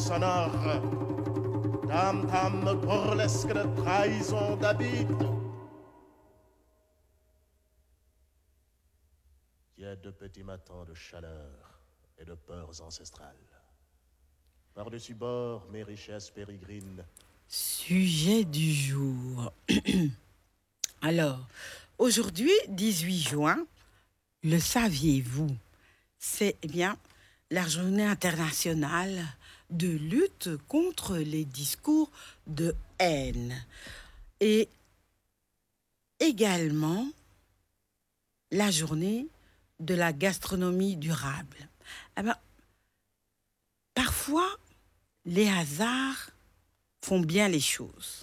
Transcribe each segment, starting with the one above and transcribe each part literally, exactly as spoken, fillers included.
sonore, tam-tam burlesque de trahison d'habit. Il y a de petits matins de chaleur et de peurs ancestrales. Par-dessus bord, mes richesses pérégrines. Sujet du jour. Alors, aujourd'hui, dix-huit juin, le saviez-vous? C'est eh bien la journée internationale de lutte contre les discours de haine. Et également la journée de la gastronomie durable. Eh bien, parfois, les hasards font bien les choses.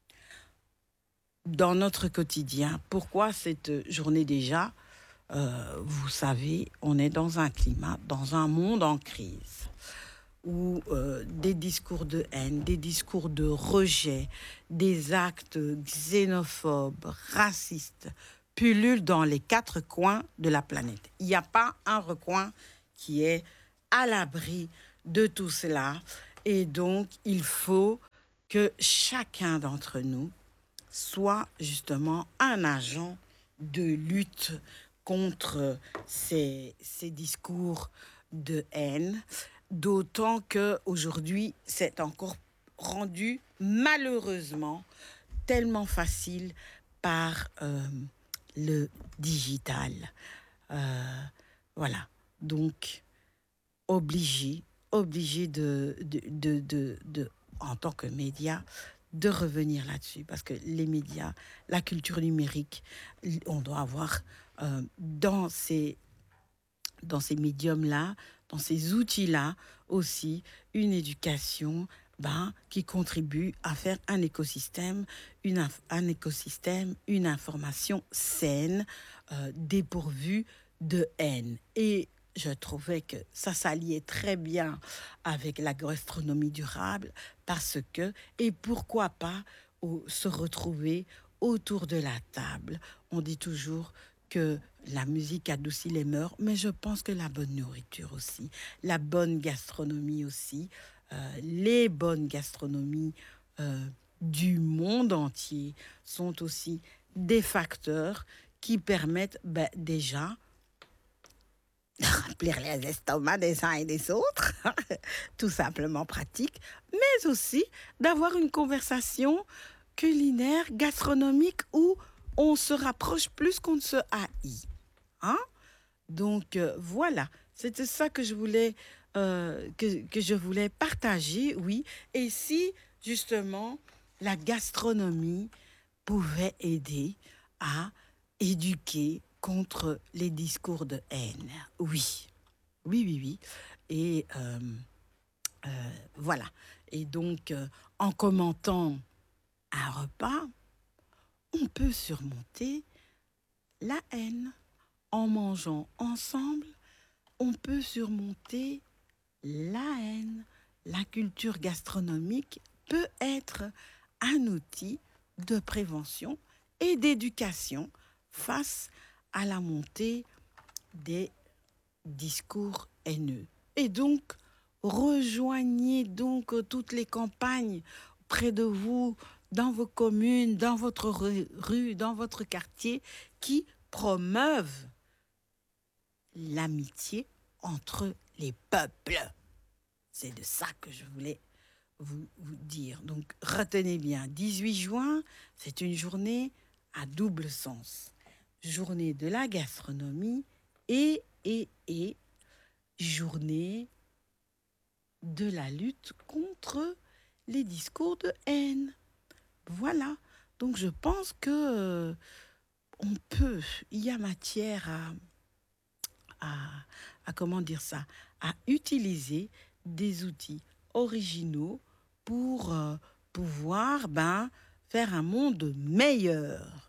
Dans notre quotidien, pourquoi cette journée déjà? Euh, vous savez, on est dans un climat, dans un monde en crise, où euh, des discours de haine, des discours de rejet, des actes xénophobes, racistes, pullulent dans les quatre coins de la planète. Il n'y a pas un recoin qui est à l'abri de tout cela. Et donc, il faut que chacun d'entre nous soit justement un agent de lutte contre ces, ces discours de haine, d'autant qu'aujourd'hui, c'est encore rendu malheureusement tellement facile par euh, le digital. Euh, voilà, donc obligé, obligé de, de, de, de, de, en tant que média, de revenir là-dessus, parce que les médias, la culture numérique, on doit avoir euh, dans ces, dans ces médiums-là, dans ces outils-là aussi, une éducation ben, qui contribue à faire un écosystème, une, inf- un écosystème, une information saine, euh, dépourvue de haine. Et je trouvais que ça s'alliait très bien avec la gastronomie durable parce que, et pourquoi pas au- se retrouver autour de la table. On dit toujours que la musique adoucit les mœurs, mais je pense que la bonne nourriture aussi, la bonne gastronomie aussi, euh, les bonnes gastronomies euh, du monde entier sont aussi des facteurs qui permettent ben, déjà de remplir les estomacs des uns et des autres, tout simplement pratique, mais aussi d'avoir une conversation culinaire, gastronomique où on se rapproche plus qu'on ne se haït. Hein? Donc euh, voilà, c'était ça que je voulais euh, que, que je voulais partager, oui. Et si justement la gastronomie pouvait aider à éduquer contre les discours de haine, oui, oui, oui, oui. Et euh, euh, voilà. Et donc euh, en commentant un repas, on peut surmonter la haine. En mangeant ensemble, on peut surmonter la haine. La culture gastronomique peut être un outil de prévention et d'éducation face à la montée des discours haineux. Et donc, rejoignez donc toutes les campagnes près de vous, dans vos communes, dans votre rue, dans votre quartier, qui promeuvent l'amitié entre les peuples. C'est de ça que je voulais vous, vous dire. Donc, retenez bien, dix-huit juin, c'est une journée à double sens. Journée de la gastronomie et, et, et journée de la lutte contre les discours de haine. Voilà. Donc, je pense que euh, on peut, il y a matière à à, à comment dire ça, à utiliser des outils originaux pour euh, pouvoir ben, faire un monde meilleur.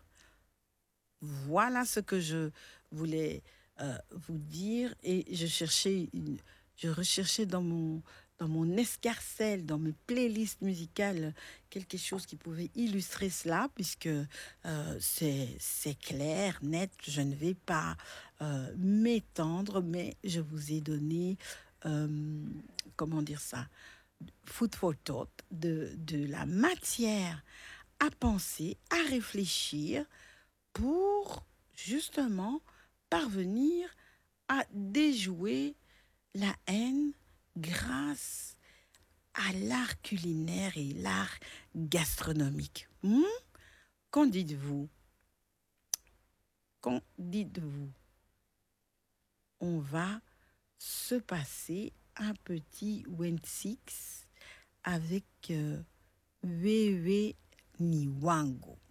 Voilà ce que je voulais euh, vous dire et je cherchais, une- je recherchais dans mon dans mon escarcelle, dans mes playlists musicales, quelque chose qui pouvait illustrer cela, puisque euh, c'est c'est clair, net. Je ne vais pas euh, m'étendre, mais je vous ai donné, euh, comment dire ça, food for thought, de, de la matière à penser, à réfléchir pour justement parvenir à déjouer la haine grâce à l'art culinaire et l'art gastronomique. Hmm? Qu'en dites-vous? Qu'en dites-vous? On va se passer un petit Wensix avec euh, Wewe Niwango.